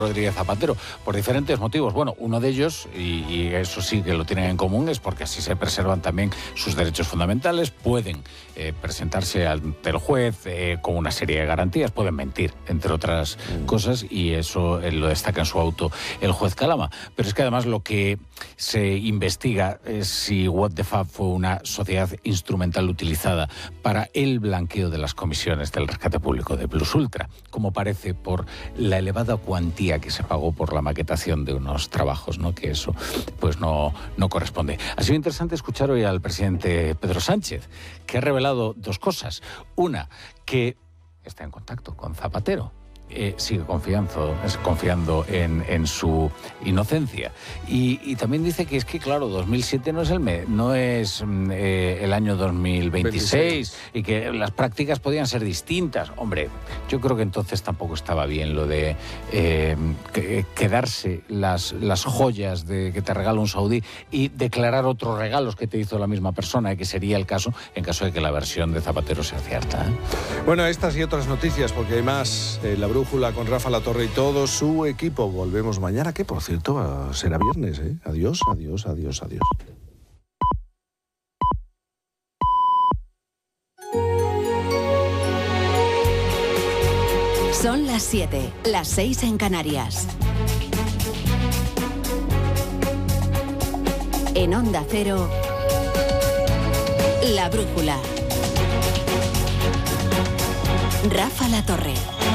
Rodríguez Zapatero, por diferentes motivos. Bueno, uno de ellos, y eso sí que lo tienen en común, es porque así se preservan también sus derechos fundamentales, pueden presentarse ante el juez con una serie de garantías, pueden mentir, entre otras cosas, y eso lo destaca en su auto el juez Calama. Pero es que además lo que se investiga es si What the Fab fue una sociedad instrumental utilizada para el blanqueo de las comisiones del rescate público de Plus Ultra, como parece por la elevada cuantía que se pagó por la maquetación de unos trabajos, ¿no? Que eso pues no corresponde. Ha sido interesante escuchar hoy al presidente Pedro Sánchez, que ha revelado dos cosas. Una, que está en contacto con Zapatero. Sigue confiando en su inocencia. Y también dice que es que, claro, 2007 no es el año 2026 y que las prácticas podían ser distintas. Hombre, yo creo que entonces tampoco estaba bien lo de quedarse las joyas de que te regala un saudí y declarar otros regalos que te hizo la misma persona, que sería el caso en caso de que la versión de Zapatero sea cierta. Bueno, estas y otras noticias, porque hay más. La Brújula con Rafa La Torre y todo su equipo. Volvemos mañana, que por cierto será viernes, ¿eh? Adiós. Son las 7, las 6 en Canarias. En Onda Cero, La Brújula. Rafa La Torre.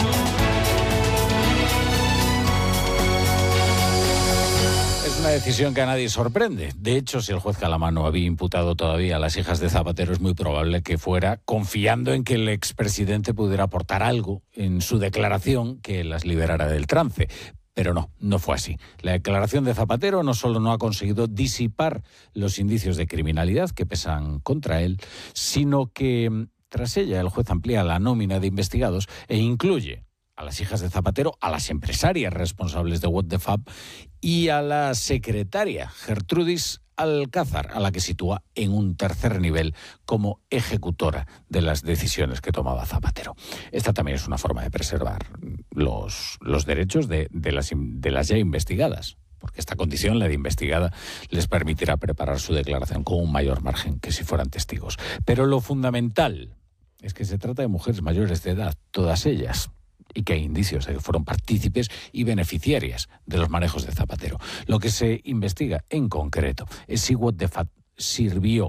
Es una decisión que a nadie sorprende. De hecho, si el juez Calama no había imputado todavía a las hijas de Zapatero, es muy probable que fuera confiando en que el expresidente pudiera aportar algo en su declaración que las liberara del trance. Pero no fue así. La declaración de Zapatero no solo no ha conseguido disipar los indicios de criminalidad que pesan contra él, sino que tras ella el juez amplía la nómina de investigados e incluye a las hijas de Zapatero, a las empresarias responsables de What the Fab y a la secretaria Gertrudis Alcázar, a la que sitúa en un tercer nivel como ejecutora de las decisiones que tomaba Zapatero. Esta también es una forma de preservar los derechos de las ya investigadas, porque esta condición, la de investigada, les permitirá preparar su declaración con un mayor margen que si fueran testigos. Pero lo fundamental es que se trata de mujeres mayores de edad, todas ellas, y que hay indicios de que fueron partícipes y beneficiarias de los manejos de Zapatero. Lo que se investiga en concreto es si What the Fab sirvió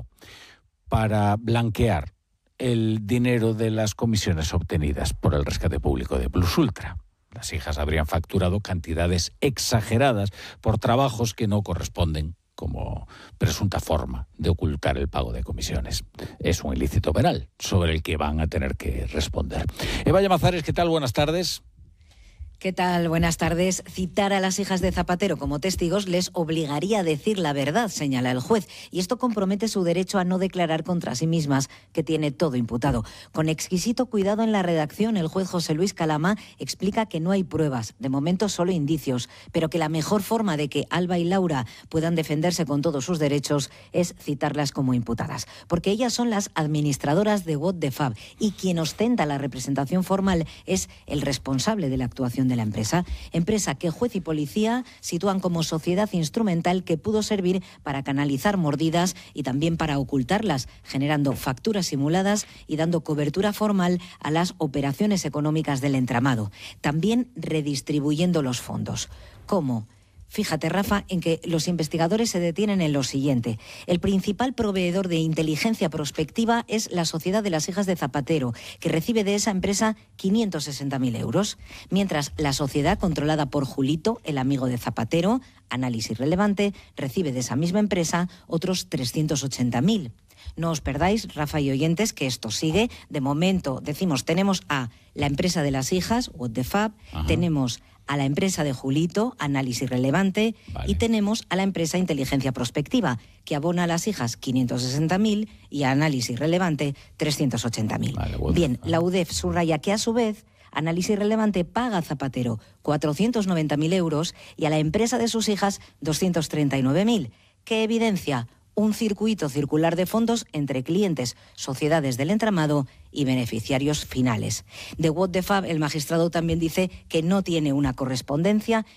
para blanquear el dinero de las comisiones obtenidas por el rescate público de Plus Ultra. Las hijas habrían facturado cantidades exageradas por trabajos que no corresponden como presunta forma de ocultar el pago de comisiones. Es un ilícito penal sobre el que van a tener que responder. Eva Llamazares, ¿qué tal? Buenas tardes. ¿Qué tal? Buenas tardes. Citar a las hijas de Zapatero como testigos les obligaría a decir la verdad, señala el juez, y esto compromete su derecho a no declarar contra sí mismas, que tiene todo imputado. Con exquisito cuidado en la redacción, el juez José Luis Calama explica que no hay pruebas, de momento solo indicios, pero que la mejor forma de que Alba y Laura puedan defenderse con todos sus derechos es citarlas como imputadas, porque ellas son las administradoras de What the Fab y quien ostenta la representación formal es el responsable de la actuación de la empresa que juez y policía sitúan como sociedad instrumental que pudo servir para canalizar mordidas y también para ocultarlas, generando facturas simuladas y dando cobertura formal a las operaciones económicas del entramado, también redistribuyendo los fondos. ¿Cómo? Fíjate, Rafa, en que los investigadores se detienen en lo siguiente. El principal proveedor de inteligencia prospectiva es la Sociedad de las Hijas de Zapatero, que recibe de esa empresa 560.000 euros, mientras la sociedad controlada por Julito, el amigo de Zapatero, Análisis Relevante, recibe de esa misma empresa otros 380.000. No os perdáis, Rafa y oyentes, que esto sigue. De momento, decimos, tenemos a la empresa de las hijas, What the Fab, tenemos a la empresa de Julito, Análisis Relevante, y tenemos a la empresa Inteligencia Prospectiva, que abona a las hijas 560.000 y a Análisis Relevante 380.000. Bien, la UDEF subraya que a su vez Análisis Relevante paga a Zapatero 490.000 euros y a la empresa de sus hijas 239.000. ¿Qué evidencia? un circuito circular de fondos entre clientes, sociedades del entramado y beneficiarios finales. De What the Fab, el magistrado también dice que no tiene una correspondencia